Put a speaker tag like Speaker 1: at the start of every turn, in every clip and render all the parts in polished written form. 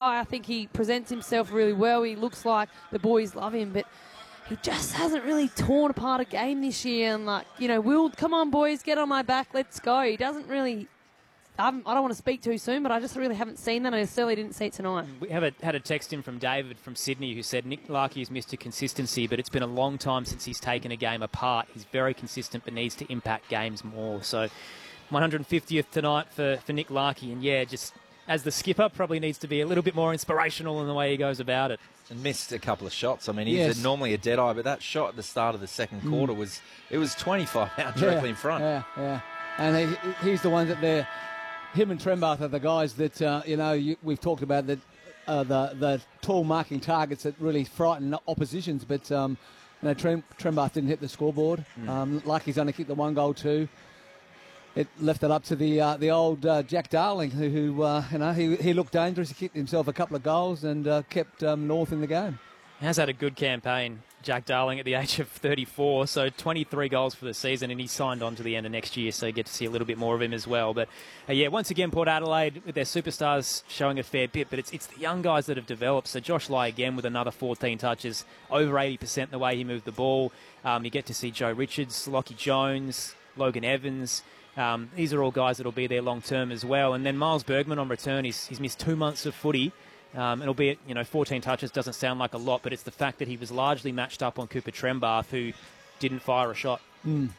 Speaker 1: guy. I think he presents himself really well. He looks like the boys love him, but he just hasn't really torn apart a game this year. And, Will, come on, boys, get on my back, let's go. He doesn't really... I don't want to speak too soon, but I just really haven't seen that. I certainly didn't see it tonight.
Speaker 2: We had a text in from David from Sydney who said Nick Larkey has missed a consistency, but it's been a long time since he's taken a game apart. He's very consistent, but needs to impact games more. So 150th tonight for Nick Larkey. And, just as the skipper, probably needs to be a little bit more inspirational in the way he goes about it.
Speaker 3: And missed a couple of shots. I mean, he's normally a dead eye, but that shot at the start of the second quarter was 25 out directly in front.
Speaker 4: Yeah. And he's the one that they're... Him and Trembath are the guys that, we've talked about that the tall marking targets that really frighten oppositions. But, Trembath didn't hit the scoreboard. Larkey's only kicked the one goal too. It left it up to the old Jack Darling, who he looked dangerous. He kicked himself a couple of goals and kept North in the game.
Speaker 2: He has had a good campaign, Jack Darling, at the age of 34, so 23 goals for the season, and he signed on to the end of next year, so you get to see a little bit more of him as well. But, once again, Port Adelaide, with their superstars showing a fair bit, but it's the young guys that have developed. So Josh Lai, again, with another 14 touches, over 80% the way he moved the ball. You get to see Joe Richards, Lockie Jones, Logan Evans. These are all guys that will be there long-term as well. And then Miles Bergman on return, he's missed 2 months of footy. And albeit, 14 touches doesn't sound like a lot, but it's the fact that he was largely matched up on Cooper Trembath, who didn't fire a shot.
Speaker 4: We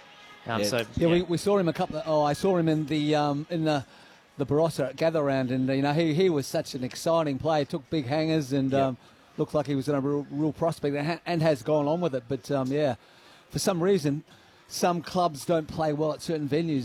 Speaker 4: saw him I saw him in the Barossa Gather Round, and he was such an exciting player. Took big hangers and looked like he was a real prospect, and has gone on with it. But for some reason, some clubs don't play well at certain venues,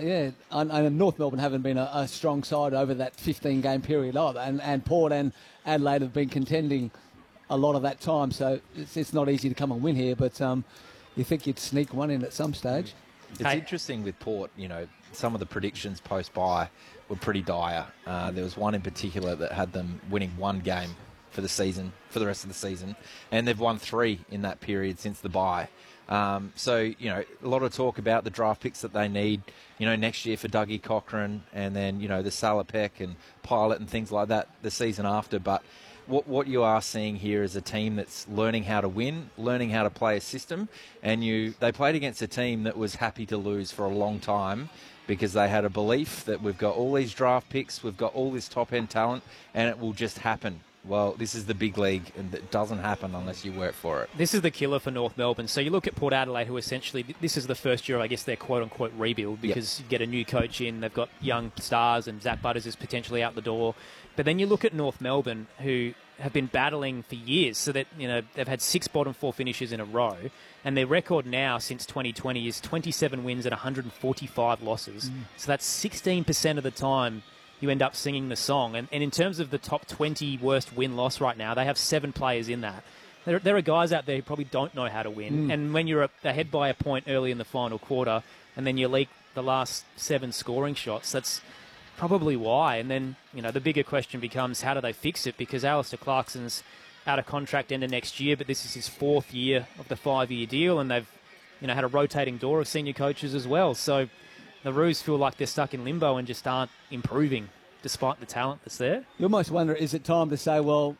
Speaker 4: and North Melbourne haven't been a strong side over that 15-game period either, and Port and Adelaide have been contending a lot of that time, so it's not easy to come and win here, but you think you'd sneak one in at some stage.
Speaker 3: It's interesting with Port, some of the predictions post-bye were pretty dire. There was one in particular that had them winning one game for the rest of the season, and they've won 3 in that period since the bye. So, a lot of talk about the draft picks that they need, next year for Dougie Cochran and then, the Salopek and Pilot and things like that the season after. But what you are seeing here is a team that's learning how to win, learning how to play a system. And they played against a team that was happy to lose for a long time because they had a belief that we've got all these draft picks, we've got all this top-end talent, and it will just happen. Well, this is the big league, and it doesn't happen unless you work for it.
Speaker 2: This is the killer for North Melbourne. So you look at Port Adelaide, who essentially, this is the first year of, I guess, their quote-unquote rebuild, because you get a new coach in, they've got young stars, and Zach Butters is potentially out the door. But then you look at North Melbourne, who have been battling for years, so that, they've had 6 bottom 4 finishes in a row, and their record now since 2020 is 27 wins and 145 losses. So that's 16% of the time you end up singing the song. And in terms of the top 20 worst win-loss right now, they have 7 players in that. There are guys out there who probably don't know how to win. And when you're ahead by a point early in the final quarter and then you leak the last 7 scoring shots, that's probably why. And then, the bigger question becomes, how do they fix it? Because Alistair Clarkson's out of contract end of next year, but this is his 4th year of the 5-year deal, and they've had a rotating door of senior coaches as well. So the Roos feel like they're stuck in limbo and just aren't improving despite the talent that's there.
Speaker 4: You almost wonder, is it time to say, well,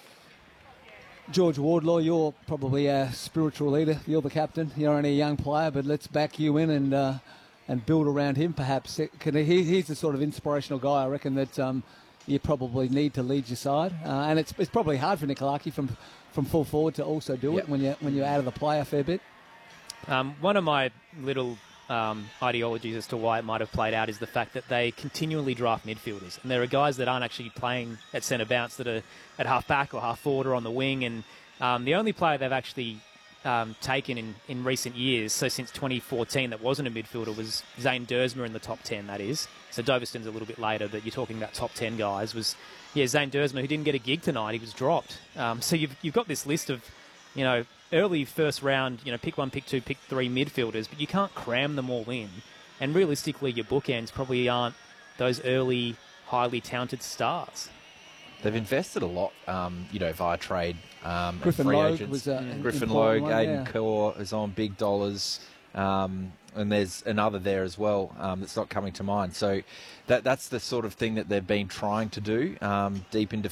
Speaker 4: George Wardlaw, you're probably a spiritual leader, you're the captain, you're only a young player, but let's back you in and build around him perhaps. He's the sort of inspirational guy, I reckon, that you probably need to lead your side. And it's probably hard for Nick Larkey from full forward to also do it when you're out of the play a fair bit.
Speaker 2: One of my little ideologies as to why it might have played out is the fact that they continually draft midfielders, and there are guys that aren't actually playing at centre bounce that are at half back or half forward or on the wing, and the only player they've actually taken in recent years, so since 2014, that wasn't a midfielder was Zane Dersma in the top 10, that is. So Doverston's a little bit later, but you're talking about top 10 guys, was Zane Dersma, who didn't get a gig tonight, he was dropped. So you've got this list of, early first round, pick 1, pick 2, pick 3 midfielders, but you can't cram them all in. And realistically, your bookends probably aren't those early, highly talented stars.
Speaker 3: They've invested a lot, via trade.
Speaker 4: Griffin
Speaker 3: free
Speaker 4: Logue
Speaker 3: agents.
Speaker 4: was
Speaker 3: Griffin Logue, Aiden Kaur is on big dollars. And there's another there as well that's not coming to mind. So that's the sort of thing that they've been trying to do deep into